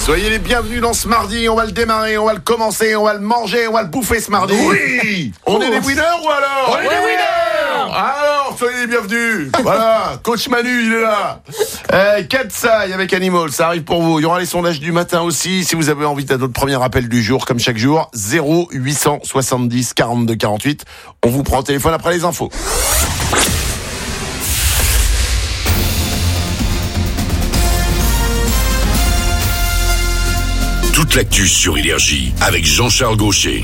Soyez les bienvenus dans ce mardi, on va le démarrer, on va le commencer, on va le manger, on va le bouffer ce mardi. Oui. On est des winners ou alors? On est des winners. Alors, soyez les bienvenus. Voilà, coach Manu, il est là. Katsai avec Animal, ça arrive pour vous. Il y aura les sondages du matin aussi. Si vous avez envie de notre premier appel du jour, comme chaque jour, 0870 42 48. On vous prend au téléphone après les infos. Toute l'actu sur Énergie avec Jean-Charles Gaucher.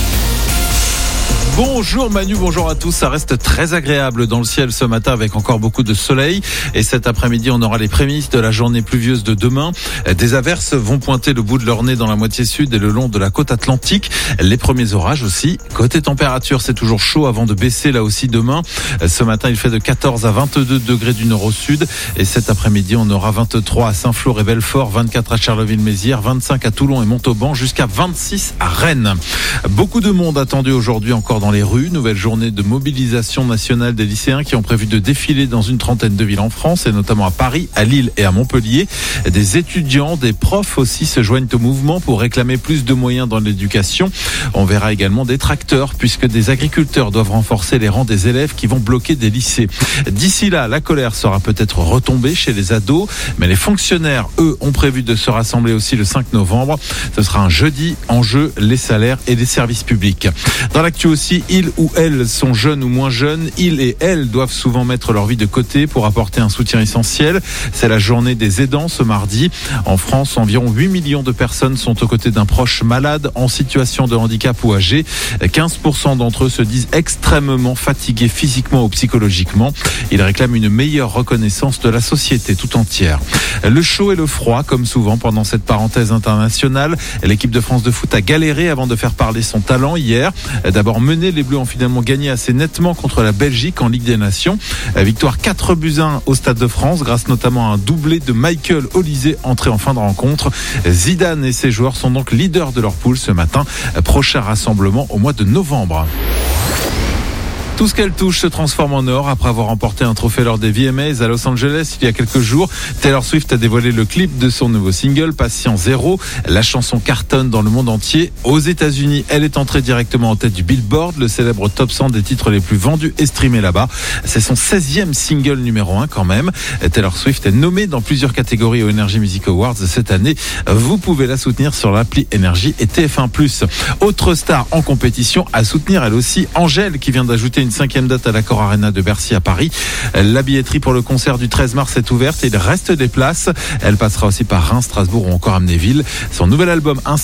Bonjour Manu, bonjour à tous. Ça reste très agréable dans le ciel ce matin avec encore beaucoup de soleil. Et cet après-midi, on aura les prémices de la journée pluvieuse de demain. Des averses vont pointer le bout de leur nez dans la moitié sud et le long de la côte atlantique. Les premiers orages aussi. Côté température, c'est toujours chaud avant de baisser là aussi demain. Ce matin, il fait de 14 à 22 degrés du nord au sud. Et cet après-midi, on aura 23 à Saint-Flour et Belfort, 24 à Charleville-Mézières, 25 à Toulon et Montauban, jusqu'à 26 à Rennes. Beaucoup de monde attendu aujourd'hui encore dans les rues. Nouvelle journée de mobilisation nationale des lycéens qui ont prévu de défiler dans une trentaine de villes en France et notamment à Paris, à Lille et à Montpellier. Des étudiants, des profs aussi se joignent au mouvement pour réclamer plus de moyens dans l'éducation. On verra également des tracteurs puisque des agriculteurs doivent renforcer les rangs des élèves qui vont bloquer des lycées. D'ici là, la colère sera peut-être retombée chez les ados, mais les fonctionnaires, eux, ont prévu de se rassembler aussi le 5 novembre. Ce sera un jeudi, en jeu les salaires et les services publics. Dans l'actu aussi, ils ou elles sont jeunes ou moins jeunes, ils et elles doivent souvent mettre leur vie de côté pour apporter un soutien essentiel. C'est la journée des aidants ce mardi. En France, environ 8 millions de personnes sont aux côtés d'un proche malade en situation de handicap ou âgé. 15% d'entre eux se disent extrêmement fatigués physiquement ou psychologiquement. Ils réclament une meilleure reconnaissance de la société tout entière. Le chaud et le froid, comme souvent pendant cette parenthèse internationale. L'équipe de France de foot a galéré avant de faire parler son talent hier. D'abord mené, les Bleus ont finalement gagné assez nettement contre la Belgique en Ligue des Nations. Victoire 4-1 au Stade de France grâce notamment à un doublé de Michael Olise entré en fin de rencontre. Zidane et ses joueurs sont donc leaders de leur poule ce matin. Prochain rassemblement au mois de novembre. Tout ce qu'elle touche se transforme en or. Après avoir remporté un trophée lors des VMAs à Los Angeles il y a quelques jours, Taylor Swift a dévoilé le clip de son nouveau single, Patient Zéro. La chanson cartonne dans le monde entier. Aux États-Unis, elle est entrée directement en tête du Billboard, le célèbre top 100 des titres les plus vendus et streamés là-bas. C'est son 16e single numéro 1 quand même. Taylor Swift est nommée dans plusieurs catégories aux Energy Music Awards cette année. Vous pouvez la soutenir sur l'appli Énergie et TF1+. Autre star en compétition à soutenir elle aussi, Angèle qui vient d'ajouter une 5e date à l'Accor Arena de Bercy à Paris. La billetterie pour le concert du 13 mars est ouverte et il reste des places. Elle passera aussi par Reims, Strasbourg ou encore Amnéville. Son nouvel album